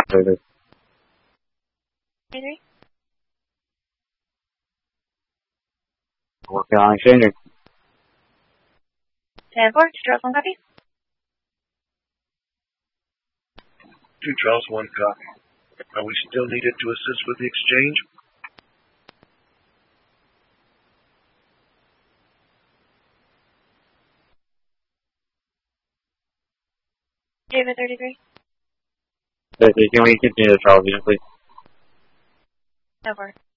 David. 33. Working on exchanging. 10-4, 2 Charles, 1 copy. 2 Charles, 1 copy. Are we still needed to assist with the exchange? David 33. Can we continue the Charles unit, please? Over.